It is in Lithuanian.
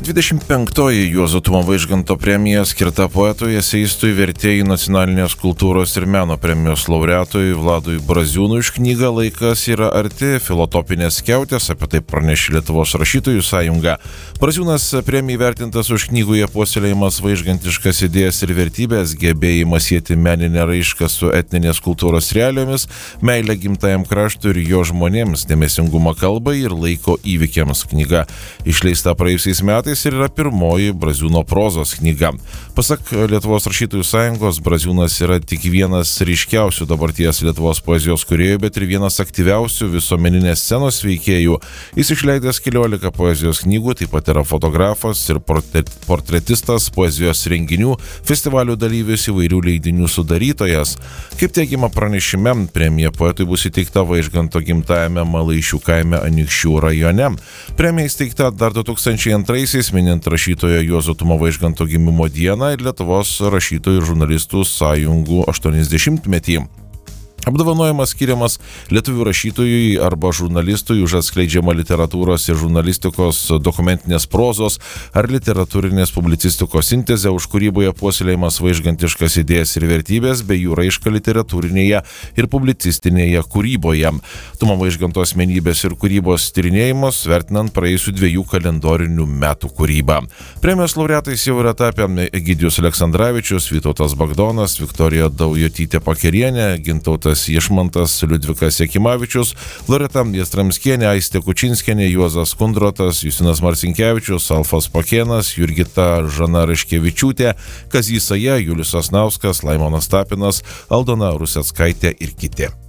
25-oji Juozo Tumo Vaižganto premija skirta poetui, eseistui, vertėjui, nacionalinės kultūros ir meno premijos laureatui Vladui Braziūnui už knygą Laikas yra arti filotopinės skiautės, apie tai pranešė Lietuvos rašytojų sąjunga. Braziūnas premijai įvertintas už knygoje puoselėjimas vaižgantiškas idėjas ir vertybės, gebėjimas sieti meninę raišką su etninės kultūros realijomis, meilę gimtajam kraštui ir jo žmonėms, dėmesingumą kalbai ir laiko įvykiams. Knyga išleista praėjusiais metais ir yra pirmoji Braziūno prozos knyga. Pasak Lietuvos rašytojų sąjungos, Braziūnas yra tik vienas ryškiausių dabarties Lietuvos poezijos kūrėjų, bet ir vienas aktyviausių visuomeninės scenos veikėjų. Jis išleidęs 14 poezijos knygų, taip pat yra fotografas ir portretistas, poezijos renginių, festivalių dalyvis, įvairių leidinių sudarytojas. Kaip teigiama pranešime, premija poetui bus įteikta Vaižganto gimtajame Malaišių kaime Anykščių rajone. Premija įsteigta dar 2002-aisiais, minint rašytojo Juozo Tumo Vaižganto gimimo dieną ir Lietuvos rašytojų ir žurnalistų sąjungų 80-metį. Apdovanojimas skiriamas lietuvių rašytojui arba žurnalistui už atskleidžiamą literatūros ir žurnalistikos, dokumentinės prozos ar literatūrinės publicistikos sintezę, už kūryboje puoselėjimas vaižgantiškas idėjas ir vertybės bei jų raišką literatūrinėje ir publicistinėje kūryboje. Tumo Vaižganto asmenybės ir kūrybos tyrinėjimus vertinant praėjusių 2 kalendorinių metų kūrybą. Premijos laureatais jau yra tapę Egidijus Aleksandravičius, Vytautas Bagdonas, Viktorija Daujotytė Pakerienė, Gintautas Išmantas, Liudvikas Jakimavičius, Loreta Jastramskienė, Aistė Kučinskienė, Juozas Kundrotas, Justinas Marcinkevičius, Alfas Pakėnas, Jurgita Žana Raškevičiūtė, Kazys Saja, Julius Sasnauskas, Laimonas Tapinas, Aldona Ruseckaitė ir kiti.